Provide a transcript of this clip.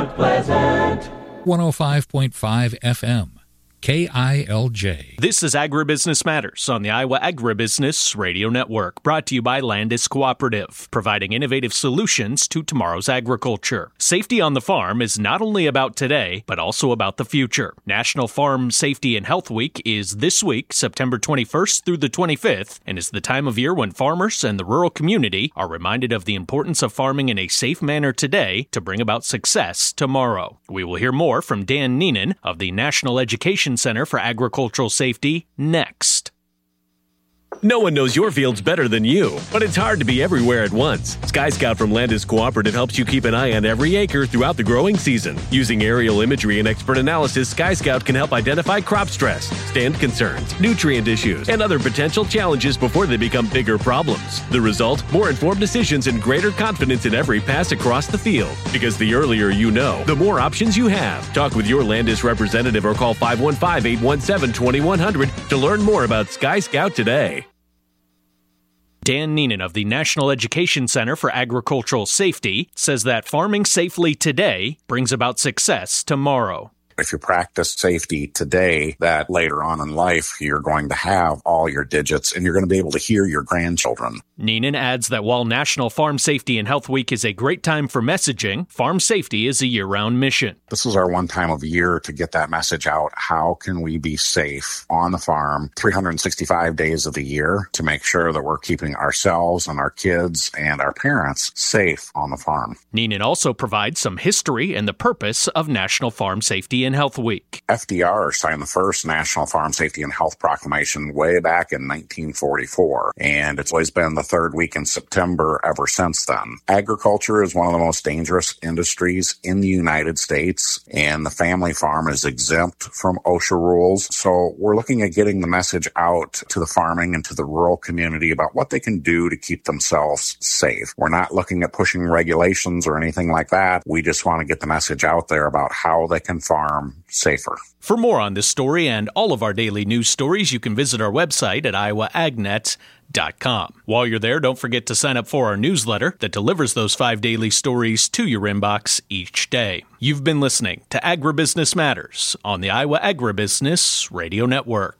Mount Pleasant. 105.5 FM. KILJ. This is Agribusiness Matters on the Iowa Agribusiness Radio Network, brought to you by Landis Cooperative, providing innovative solutions to tomorrow's agriculture. Safety on the farm is not only about today, but also about the future. National Farm Safety and Health Week is this week, September 21st through the 25th, and is the time of year when farmers and the rural community are reminded of the importance of farming in a safe manner today to bring about success tomorrow. We will hear more from Dan Neenan of the National Education Center for Agricultural Safety next. No one knows your fields better than you, but it's hard to be everywhere at once. Sky Scout from Landis Cooperative helps you keep an eye on every acre throughout the growing season. Using aerial imagery and expert analysis, Sky Scout can help identify crop stress, stand concerns, nutrient issues, and other potential challenges before they become bigger problems. The result? More informed decisions and greater confidence in every pass across the field. Because the earlier you know, the more options you have. Talk with your Landis representative or call 515-817-2100 to learn more about Sky Scout today. Dan Neenan of the National Education Center for Agricultural Safety says that farming safely today brings about success tomorrow. If you practice safety today, that later on in life, you're going to have all your digits and you're going to be able to hear your grandchildren. Neenan adds that while National Farm Safety and Health Week is a great time for messaging, farm safety is a year-round mission. This is our one time of year to get that message out. How can we be safe on the farm 365 days of the year to make sure that we're keeping ourselves and our kids and our parents safe on the farm? Neenan also provides some history and the purpose of National Farm Safety and Health Week. FDR signed the first National Farm Safety and Health Proclamation way back in 1944, and it's always been the third week in September ever since then. Agriculture is one of the most dangerous industries in the United States, and the family farm is exempt from OSHA rules. So we're looking at getting the message out to the farming and to the rural community about what they can do to keep themselves safe. We're not looking at pushing regulations or anything like that. We just want to get the message out there about how they can farm safer. For more on this story and all of our daily news stories, you can visit our website at iowaagnet.com. While you're there, don't forget to sign up for our newsletter that delivers those 5 daily stories to your inbox each day. You've been listening to Agribusiness Matters on the Iowa Agribusiness Radio Network.